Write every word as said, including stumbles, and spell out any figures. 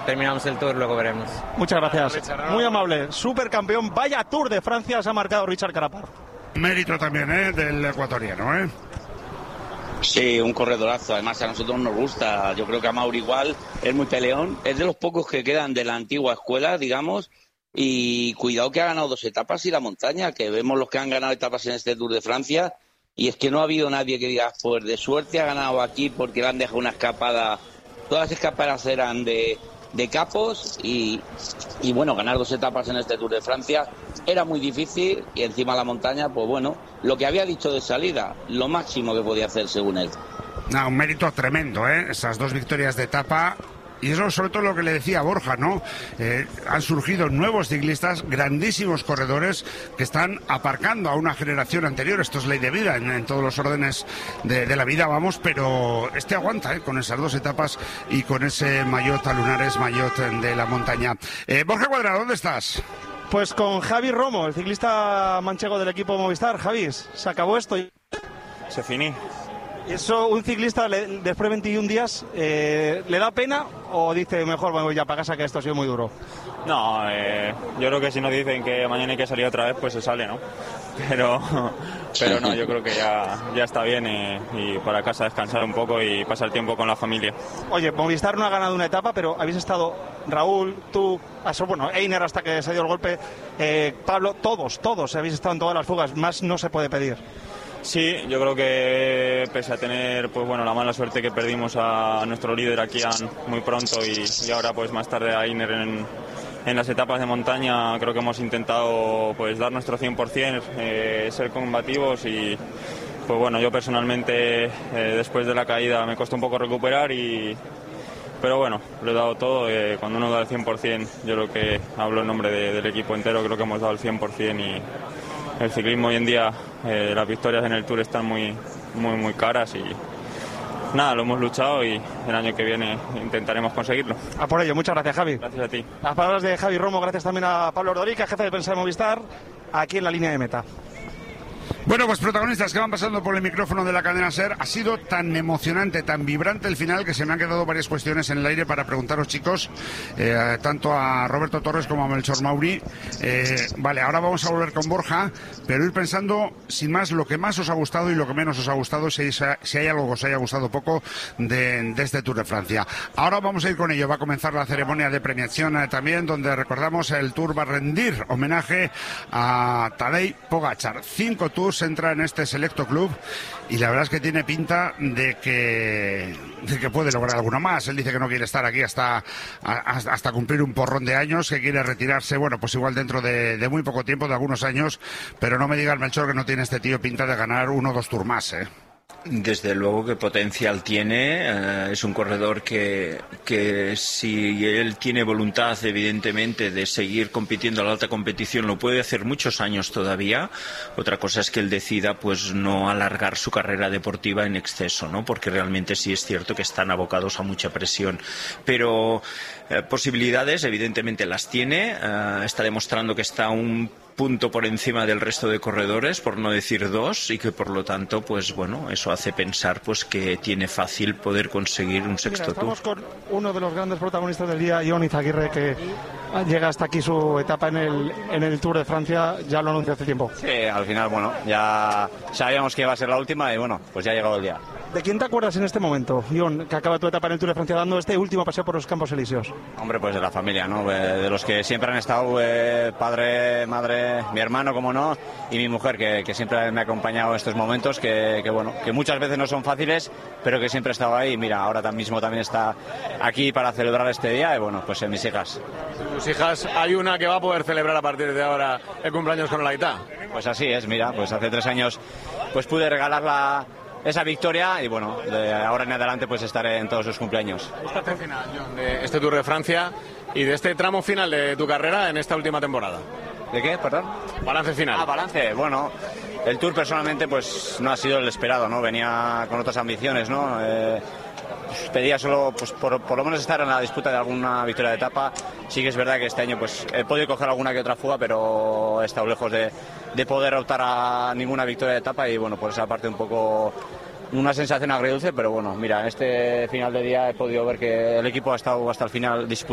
terminamos el Tour, luego veremos. Muchas gracias, muy amable. Supercampeón, vaya Tour de Francia se ha marcado Richard Carapaz. Mérito también, ¿eh?, del ecuatoriano, ¿eh? Sí, un corredorazo. Además, a nosotros nos gusta. Yo creo que a Mauri igual es muy peleón. Es de los pocos que quedan de la antigua escuela, digamos. Y cuidado que ha ganado dos etapas y la montaña, que vemos los que han ganado etapas en este Tour de Francia. Y es que no ha habido nadie que diga, pues de suerte ha ganado aquí porque le han dejado una escapada. Todas las escapadas eran de, de capos y, y bueno, ganar dos etapas en este Tour de Francia era muy difícil y encima la montaña, pues bueno, lo que había dicho de salida, lo máximo que podía hacer según él. No, un mérito tremendo, ¿eh? Esas dos victorias de etapa. Y eso sobre todo lo que le decía Borja, ¿no? Eh, han surgido nuevos ciclistas, grandísimos corredores que están aparcando a una generación anterior. Esto es ley de vida en, en todos los órdenes de, de la vida, vamos, pero este aguanta, ¿eh?, con esas dos etapas y con ese maillot a lunares, maillot de la montaña. Eh, Borja Cuadrado, ¿dónde estás? Pues con Javi Romo, el ciclista manchego del equipo Movistar. Javi, se acabó esto. Se finí. ¿Y eso un ciclista le, después de veintiún días eh, le da pena o dice mejor voy ya para casa que esto ha sido muy duro? No, eh, yo creo que si nos dicen que mañana hay que salir otra vez, pues se sale, ¿no? Pero, pero no, yo creo que ya, ya está bien y, y para casa descansar un poco y pasar tiempo con la familia. Oye, Movistar no ha ganado una etapa, pero habéis estado, Raúl, tú, bueno, Einer hasta que se dio el golpe, eh, Pablo, todos, todos habéis estado en todas las fugas, más no se puede pedir. Sí, yo creo que pese a tener pues bueno la mala suerte que perdimos a nuestro líder aquí muy pronto y, y ahora pues más tarde a Einer en, en las etapas de montaña, creo que hemos intentado pues dar nuestro cien por ciento, eh, ser combativos y pues bueno, yo personalmente eh, después de la caída me costó un poco recuperar y pero bueno, lo he dado todo. Eh, cuando uno da el cien por ciento, yo creo que hablo en nombre de, del equipo entero, creo que hemos dado el cien por ciento y el ciclismo hoy en día, eh, las victorias en el Tour están muy, muy, muy caras y nada, lo hemos luchado y el año que viene intentaremos conseguirlo. A por ello, muchas gracias, Javi. Gracias a ti. Las palabras de Javi Romo, gracias también a Pablo Ordorica, jefe de prensa de Movistar, aquí en la línea de meta. Bueno, pues protagonistas que van pasando por el micrófono de la cadena SER, ha sido tan emocionante, tan vibrante el final que se me han quedado varias cuestiones en el aire para preguntaros, chicos, eh, tanto a Roberto Torres como a Melchor Mauri. Eh, vale, ahora vamos a volver con Borja, pero ir pensando, sin más, lo que más os ha gustado y lo que menos os ha gustado, si, si hay algo que os haya gustado poco de, de este Tour de Francia. Ahora vamos a ir con ello, va a comenzar la ceremonia de premiación eh, también, donde recordamos el Tour va a rendir homenaje a Tadej Pogačar. Cinco Tours entra en este selecto club y la verdad es que tiene pinta de que de que puede lograr alguno más. Él dice que no quiere estar aquí hasta hasta cumplir un porrón de años, que quiere retirarse, bueno, pues igual dentro de, de muy poco tiempo, de algunos años, pero no me diga el Melchor que no tiene este tío pinta de ganar uno o dos tours más, ¿eh? Desde luego que potencial tiene, eh, es un corredor que, que si él tiene voluntad evidentemente de seguir compitiendo a la alta competición lo puede hacer muchos años todavía. Otra cosa es que él decida pues no alargar su carrera deportiva en exceso, ¿no? Porque realmente sí es cierto que están abocados a mucha presión, pero eh, posibilidades evidentemente las tiene, eh, está demostrando que está un punto por encima del resto de corredores, por no decir dos, y que por lo tanto, pues bueno, eso hace pensar pues que tiene fácil poder conseguir un sexto Mira, estamos tour. con uno de los grandes protagonistas del día, Ion Izaguirre, que llega hasta aquí su etapa en el, en el Tour de Francia, ya lo anunció hace tiempo. Sí, al final, bueno, ya sabíamos que iba a ser la última y bueno, pues ya ha llegado el día. ¿De quién te acuerdas en este momento, Ion, que acaba tu etapa en el Tour de Francia dando este último paseo por los Campos Elíseos? Hombre, pues de la familia, ¿no? De los que siempre han estado, eh, padre, madre, mi hermano, como no, y mi mujer, que, que siempre me ha acompañado en estos momentos, que, que bueno, que muchas veces no son fáciles, pero que siempre ha estado ahí. Mira, ahora mismo también está aquí para celebrar este día, y bueno, pues en mis hijas. Tus hijas, hay una que va a poder celebrar a partir de ahora el cumpleaños con Olaita. Pues así es, mira, pues hace tres años pues pude regalarla esa victoria y bueno, de ahora en adelante pues estaré en todos sus cumpleaños. Esta final, John, de este Tour de Francia y de este tramo final de tu carrera en esta última temporada. ¿De qué, perdón? Balance final. Ah, balance, bueno, el Tour personalmente pues no ha sido el esperado, ¿no? Venía con otras ambiciones, ¿no? Eh, pues, pedía solo, pues por, por lo menos estar en la disputa de alguna victoria de etapa. Sí que es verdad que este año pues he podido coger alguna que otra fuga, pero he estado lejos de, de poder optar a ninguna victoria de etapa y bueno, por esa parte un poco una sensación agridulce, pero bueno, mira, en este final de día he podido ver que el equipo ha estado hasta el final disputando.